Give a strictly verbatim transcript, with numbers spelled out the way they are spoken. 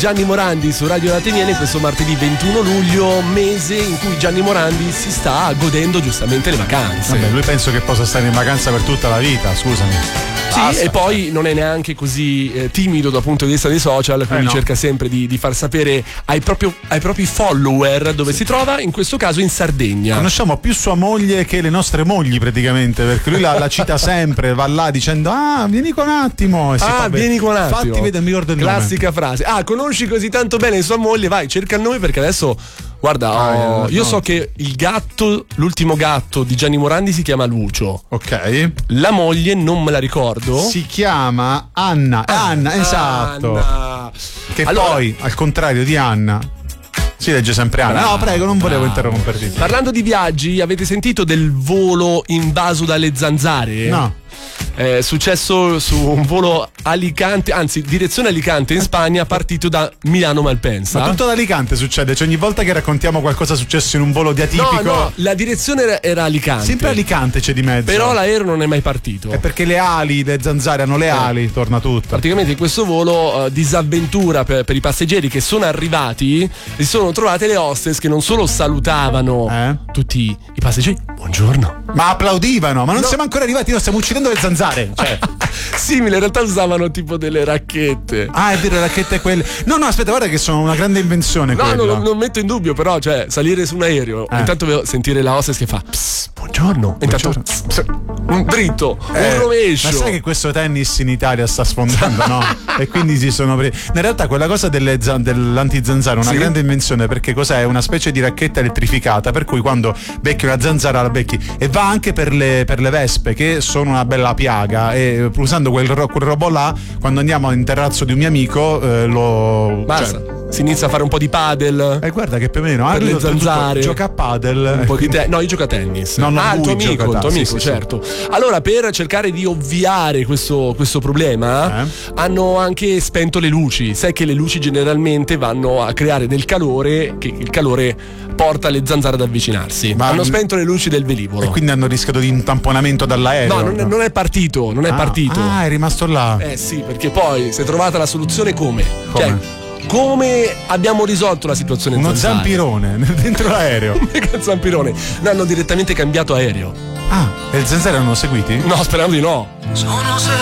Gianni Morandi su Radio Ateniene questo martedì ventuno luglio, mese in cui Gianni Morandi si sta godendo giustamente le vacanze. Vabbè, lui penso che possa stare in vacanza per tutta la vita, scusami. Sì, basta. E poi non è neanche così eh, timido dal punto di vista dei social, quindi eh no. cerca sempre di, di far sapere ai, proprio, ai propri follower dove sì. si trova, in questo caso in Sardegna. Conosciamo più sua moglie che le nostre mogli praticamente, perché lui la, la cita sempre, va là dicendo ah vieni con un attimo e si ah fa vieni con un attimo, infatti vede, mi ricordo il classica nome. frase, ah conosci così tanto bene sua moglie, vai cerca il nome perché adesso guarda oh, ah, io no. so che il gatto, l'ultimo gatto di Gianni Morandi si chiama Lucio, ok, la moglie non me la ricordo, si chiama Anna ah, Anna esatto Anna. Che allora, poi al contrario di Anna si legge sempre Anna. No, prego, non volevo interromperti. Parlando di viaggi, avete sentito del volo invaso dalle zanzare? No. È successo su un volo Alicante, anzi direzione Alicante in Spagna, partito da Milano Malpensa. Ma tutto ad Alicante succede, cioè ogni volta che raccontiamo qualcosa successo in un volo di atipico. No, no, la direzione era, era Alicante. Sempre Alicante c'è di mezzo. Però l'aereo non è mai partito. È perché le ali, le zanzare hanno le eh. ali, torna tutto. Praticamente in questo volo uh, disavventura per, per i passeggeri che sono arrivati, si sono trovate le hostess che non solo salutavano eh? tutti i passeggeri, buongiorno, ma applaudivano, ma non no. siamo ancora arrivati, noi stiamo uccidendo le zanzare, cioè. Simile, in realtà usavano tipo delle racchette. Ah, è vero, le racchette quelle. No, no, aspetta, guarda che sono una grande invenzione. No, quella. non, non metto in dubbio, però, cioè, salire su un aereo, eh. intanto sentire la hostess che fa pss, buongiorno, intanto pss, pss, un dritto, eh, un rovescio. Ma sai che questo tennis in Italia sta sfondando, no? E quindi si sono presi. In realtà quella cosa delle zan- dell'antizanzara è una sì? grande invenzione, perché cos'è? È una specie di racchetta elettrificata, per cui quando becchi una zanzara la becchi. E va anche per le, per le vespe, che sono una bella piaga, e usando quel, ro- quel robot là, quando andiamo in terrazzo di un mio amico eh, lo basta, cioè, si inizia a fare un po' di padel. E eh, guarda che più o meno per le zanzare gioca a padel, un po' di te- no, io gioco a tennis. No, no, ah, il tuo amico, il tuo amico, sì, sì, certo. Sì. Allora, per cercare di ovviare questo, questo problema, eh? hanno anche spento le luci. Sai che le luci generalmente vanno a creare del calore, che il calore porta le zanzare ad avvicinarsi. Ma hanno spento le luci del velivolo. E quindi hanno rischiato di intamponamento dall'aereo. No, non è, non è partito, non è ah, partito. Ah, è rimasto là. Eh sì, perché poi si è trovata la soluzione come? Come? Cioè, come abbiamo risolto la situazione? Uno zanzare? zampirone dentro l'aereo. Un mega zampirone. No, hanno direttamente cambiato aereo. Ah, e le zanzare erano seguiti? No, sperando di no. Sono